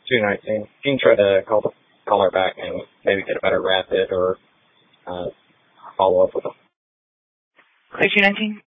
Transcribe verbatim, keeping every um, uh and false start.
two nineteen. You can try to call call her back and maybe get a better rapid or uh, follow up with them. Clear two nineteen?